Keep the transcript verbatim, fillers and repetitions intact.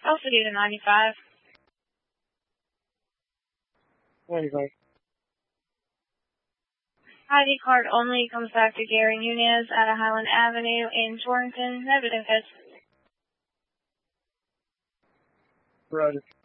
Altitude to ninety-five. ninety-five. I D card only comes back to Gary Nunez at Highland Avenue in Torrington. Negative hits. Roger.